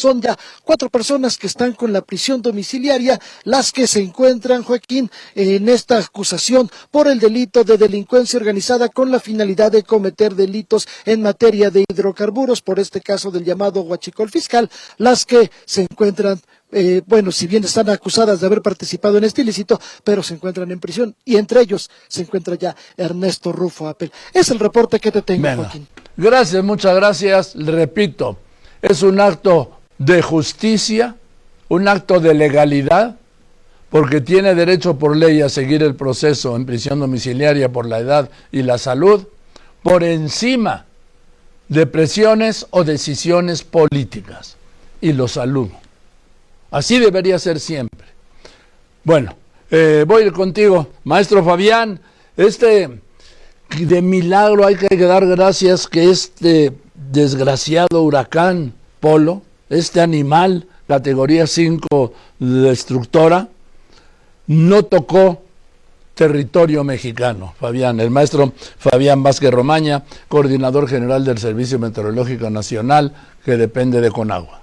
Son ya 4 personas que están con la prisión domiciliaria, las que se encuentran, Joaquín, en esta acusación por el delito de delincuencia organizada con la finalidad de cometer delitos en materia de hidrocarburos, por este caso del llamado huachicol fiscal, las que se encuentran, si bien están acusadas de haber participado en este ilícito, pero se encuentran en prisión, y entre ellos se encuentra ya Ernesto Rufo Apel. Es el reporte que te tengo, Joaquín. Gracias, muchas gracias. Repito, es un acto de justicia, un acto de legalidad, porque tiene derecho por ley a seguir el proceso en prisión domiciliaria por la edad y la salud, por encima de presiones o decisiones políticas. Y lo saludo. Así debería ser siempre. Bueno, voy contigo, maestro Fabián. De milagro hay que dar gracias que este desgraciado huracán Polo, este animal categoría 5 destructora, no tocó territorio mexicano. Fabián, el maestro Fabián Vázquez Romaña, coordinador general del Servicio Meteorológico Nacional, que depende de Conagua.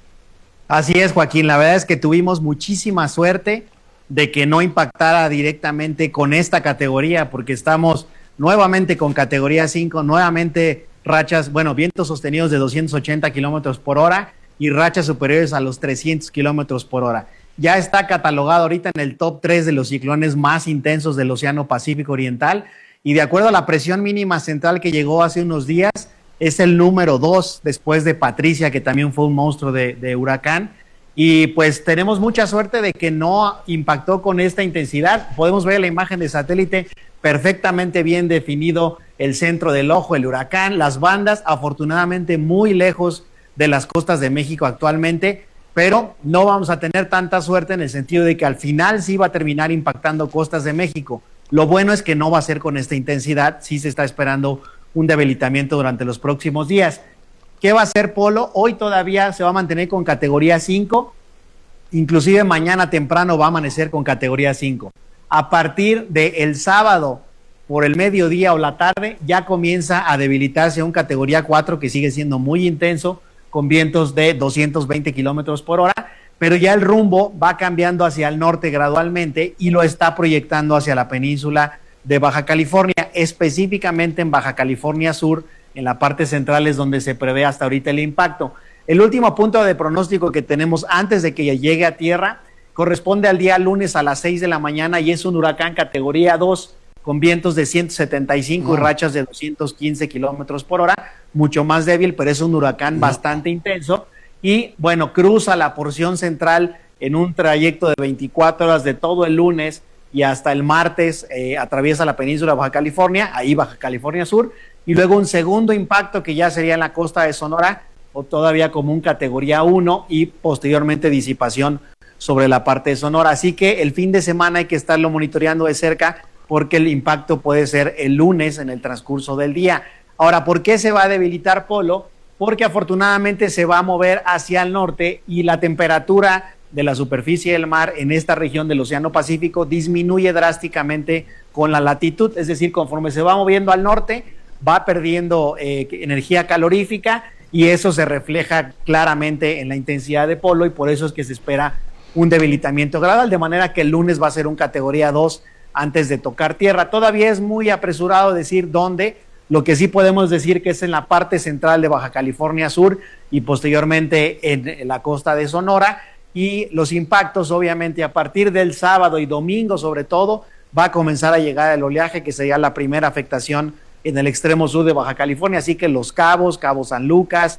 Así es, Joaquín, la verdad es que tuvimos muchísima suerte de que no impactara directamente con esta categoría, porque estamos nuevamente con categoría 5, nuevamente rachas, vientos sostenidos de 280 kilómetros por hora y rachas superiores a los 300 kilómetros por hora. Ya está catalogado ahorita en el top 3 de los ciclones más intensos del Océano Pacífico Oriental, y de acuerdo a la presión mínima central que llegó hace unos días, es el número 2 después de Patricia, que también fue un monstruo de huracán, y pues tenemos mucha suerte de que no impactó con esta intensidad. Podemos ver la imagen de satélite, perfectamente bien definido el centro del ojo, el huracán, las bandas, afortunadamente muy lejos de las costas de México actualmente, pero no vamos a tener tanta suerte en el sentido de que al final sí va a terminar impactando costas de México. Lo bueno es que no va a ser con esta intensidad, sí se está esperando un debilitamiento durante los próximos días. ¿Qué va a hacer Polo? Hoy todavía se va a mantener con categoría 5, inclusive mañana temprano va a amanecer con categoría 5. A partir del sábado, por el mediodía o la tarde, ya comienza a debilitarse a un categoría 4 que sigue siendo muy intenso, con vientos de 220 kilómetros por hora, pero ya el rumbo va cambiando hacia el norte gradualmente y lo está proyectando hacia la península de Baja California, específicamente en Baja California Sur, en la parte central es donde se prevé hasta ahorita el impacto. El último punto de pronóstico que tenemos antes de que llegue a tierra corresponde al día lunes a las 6 de la mañana y es un huracán categoría 2 con vientos de 175 y rachas de 215 kilómetros por hora, mucho más débil, pero es un huracán bastante intenso y cruza la porción central en un trayecto de 24 horas de todo el lunes y hasta el martes atraviesa la península de Baja California, ahí Baja California Sur, y luego un segundo impacto que ya sería en la costa de Sonora, o todavía como un categoría 1, y posteriormente disipación sobre la parte de Sonora. Así que el fin de semana hay que estarlo monitoreando de cerca, porque el impacto puede ser el lunes en el transcurso del día. Ahora, ¿por qué se va a debilitar Polo? Porque afortunadamente se va a mover hacia el norte y la temperatura de la superficie del mar en esta región del Océano Pacífico disminuye drásticamente con la latitud, es decir, conforme se va moviendo al norte, va perdiendo energía calorífica y eso se refleja claramente en la intensidad de Polo y por eso es que se espera un debilitamiento gradual, de manera que el lunes va a ser un categoría 2 antes de tocar tierra. Todavía es muy apresurado decir dónde, lo que sí podemos decir que es en la parte central de Baja California Sur y posteriormente en la costa de Sonora, y los impactos obviamente a partir del sábado y domingo sobre todo va a comenzar a llegar el oleaje, que sería la primera afectación en el extremo sur de Baja California, así que Los Cabos, Cabo San Lucas,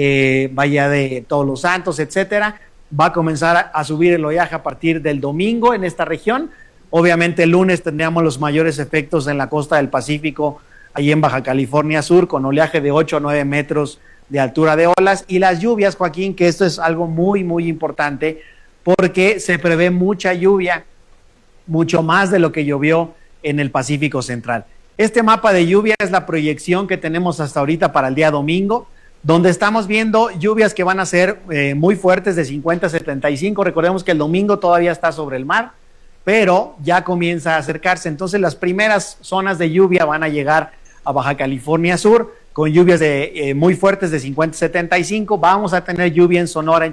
Bahía de Todos los Santos, etcétera, va a comenzar a subir el oleaje a partir del domingo en esta región. Obviamente el lunes tendríamos los mayores efectos en la costa del Pacífico, ahí en Baja California Sur, con oleaje de 8 a 9 metros de altura de olas, y las lluvias, Joaquín, que esto es algo muy, muy importante, porque se prevé mucha lluvia, mucho más de lo que llovió en el Pacífico Central. Este mapa de lluvia es la proyección que tenemos hasta ahorita para el día domingo, donde estamos viendo lluvias que van a ser muy fuertes, de 50 a 75. Recordemos que el domingo todavía está sobre el mar, pero ya comienza a acercarse. Entonces las primeras zonas de lluvia van a llegar a Baja California Sur, con lluvias muy fuertes de 50 a 75. Vamos a tener lluvia en Sonora, en